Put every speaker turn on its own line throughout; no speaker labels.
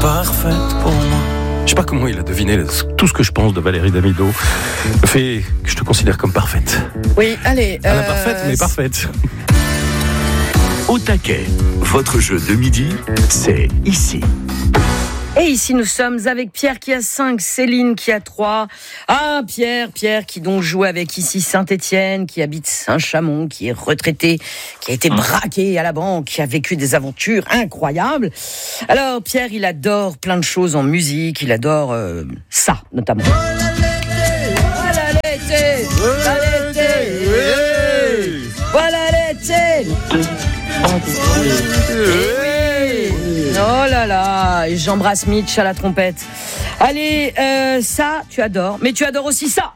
parfaite pour moi. Je sais pas comment il a deviné tout ce que je pense de Valérie Damido. Le fait que je te considère comme parfaite.
Oui, allez.
Pas parfaite, mais parfaite.
Au taquet, votre jeu de midi, c'est ici.
Et ici, nous sommes avec Pierre qui a 5, Céline qui a 3. Ah, Pierre qui donc joue avec ici Saint-Étienne, qui habite Saint-Chamond, qui est retraité, qui a été braqué à la banque, qui a vécu des aventures incroyables. Alors, Pierre, il adore plein de choses en musique, il adore ça, notamment. Voilà l'été, voilà l'été, voilà l'été. Oh là là, et j'embrasse Mitch à la trompette. Allez, ça, tu adores. Mais tu adores aussi ça.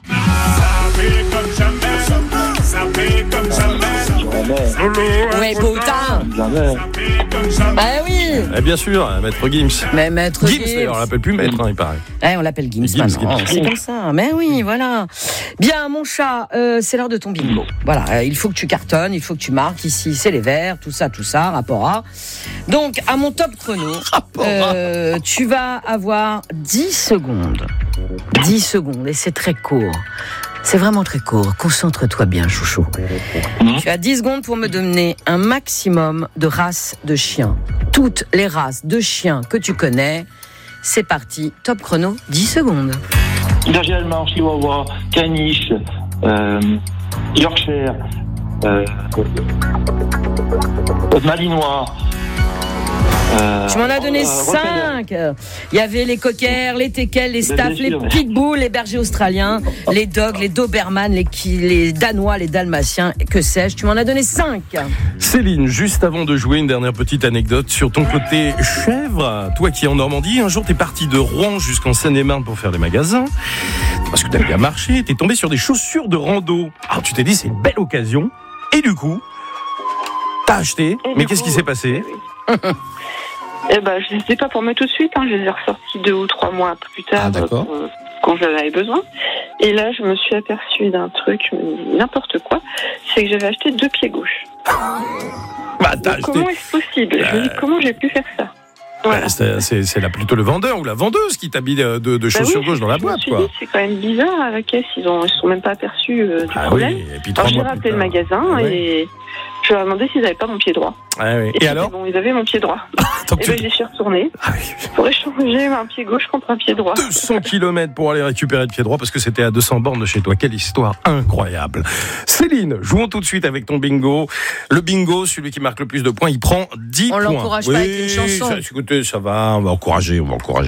Ouais, putain. Ah oui.
Eh bien sûr, Maître Gims.
Mais Maître
Gims, d'ailleurs, on l'appelle plus Maître, il paraît.
Ouais, on l'appelle Gims maintenant. C'est comme ça. Mais oui, voilà. Bien, mon chat, c'est l'heure de ton bingo. Voilà, il faut que tu cartonnes, il faut que tu marques. Ici, c'est les verts, tout ça, rapport A. Donc, à mon top chrono, tu vas avoir 10 secondes. 10 secondes, et c'est très court. C'est vraiment très court. Concentre-toi bien, chouchou. Tu as 10 secondes pour me donner un maximum de races de chiens. Toutes les races de chiens que tu connais. C'est parti. Top chrono, 10 secondes.
Berger allemand, Chihuahua, Caniche, Yorkshire, Malinois.
Tu m'en as donné 5. Il y avait les cockers, les teckels, les staffs, les pitbulls, les bergers australiens, les dogs, les dobermans, les danois, les dalmatiens, que sais-je. Tu m'en as donné 5.
Céline, juste avant de jouer, une dernière petite anecdote sur ton côté chèvre. Toi qui es en Normandie, un jour t'es parti de Rouen jusqu'en Seine-et-Marne pour faire des magasins. Parce que t'as bien marché, t'es tombé sur des chaussures de rando. Alors tu t'es dit c'est une belle occasion. Et du coup, t'as acheté. Mais qu'est-ce qui s'est passé?
Je ne les ai pas pour mettre tout de suite, je les ai ressortis 2 ou 3 mois plus tard quand j'en avais besoin. Et là, je me suis aperçue d'un truc, n'importe quoi, c'est que j'avais acheté 2 pieds gauches. Comment est-ce possible? Je me dis, comment j'ai pu faire ça? Voilà.
C'est là plutôt le vendeur ou la vendeuse qui t'a mis de chaussures gauches dans la boîte.
Je me suis dit, c'est quand même bizarre, à la caisse, ils sont même pas aperçus du problème.
Oui. Et puis,
alors j'ai rappelé le magasin et je leur ai demandé s'ils n'avaient pas mon pied droit.
Et alors
bon, ils avaient mon pied droit. Et j'y suis retournée pour échanger un pied gauche contre un pied droit.
200 km pour aller récupérer le pied droit parce que c'était à 200 bornes de chez toi. Quelle histoire incroyable. Céline, jouons tout de suite avec ton bingo. Le bingo, celui qui marque le plus de points, il prend 10 points.
On l'encourage pas avec une chanson.
Écoutez, ça va, on encourage. Allez, on encourage.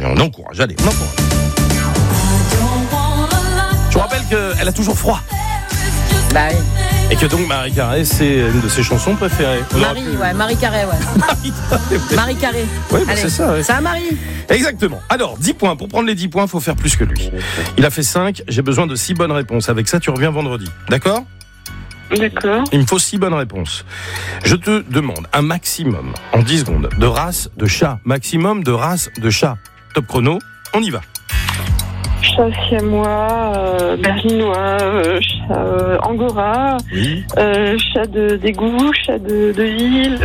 Je vous rappelle qu'elle a toujours froid.
Bah oui.
Et que donc Marie Carré, c'est une de ses chansons préférées.
Marie Carré, Marie Carré.
Oui, c'est ça.
C'est à Marie.
Exactement. Alors, 10 points. Pour prendre les 10 points, il faut faire plus que lui. Il a fait 5. J'ai besoin de 6 bonnes réponses. Avec ça, tu reviens vendredi. D'accord ?
D'accord.
Il me faut 6 bonnes réponses. Je te demande un maximum, en 10 secondes, de race de chat. Maximum de race de chat. Top chrono, on y va.
Chat siamois, berlinois, chat angora, chat d'égout, chat de ville,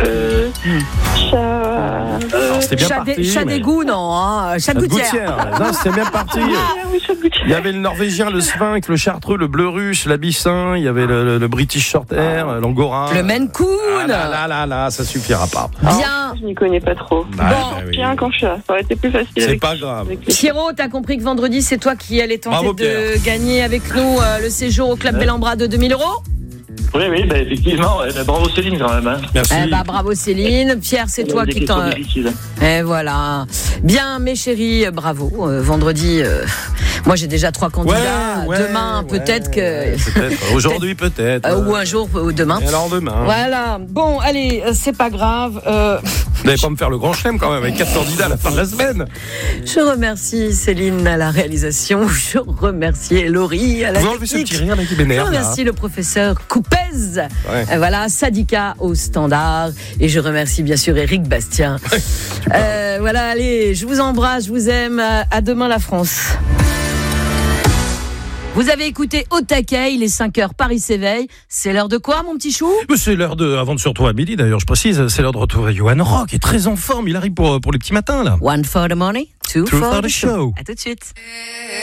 chat...
C'était bien parti.
Chat d'égout, non, chat de gouttière.
Non, c'était bien parti. Il y avait le norvégien, le sphinx, le chartreux, le bleu russe, l'abyssin, il y avait le british shorthair, l'angora.
Le Maine Coon.
Là, ça suffira pas.
Bien.
Je n'y connais pas trop. Chien qu'en chat, ça aurait été plus facile.
C'est pas grave.
Pierrot, t'as compris que vendredi, c'est toi qui allais tenter de gagner avec nous le séjour au Club Bellambra de 2 000 €.
Oui, effectivement. Bravo Céline quand même.
Merci.
Bravo Céline. Pierre, c'est toi qui t'en... Et voilà. Bien, mes chéris, bravo. Vendredi, moi j'ai déjà 3 candidats. Demain, peut-être que...
Peut-être. Aujourd'hui, peut-être.
Ou un jour, ou demain.
Et alors demain.
Voilà. Bon, allez, c'est pas grave.
Vous n'allez pas me faire le grand chelem quand même avec 4 candidats à la fin de la semaine.
Je remercie Céline à la réalisation. Je remercie Laurie à la technique. Vous enlevez ce petit rire qui m'énerve. Je remercie le professeur Coupez. Voilà, Sadika au standard. Et je remercie bien sûr Eric Bastien. Voilà, allez, je vous embrasse, je vous aime. À demain la France. Vous avez écouté Au taquet, il est 5h, Paris s'éveille. C'est l'heure de quoi, mon petit chou ?
C'est l'heure avant de se retrouver à midi, d'ailleurs, je précise, c'est l'heure de retrouver Johan Rock, qui est très en forme, il arrive pour les petits matins, là.
One for the money, two for the show. À tout de suite.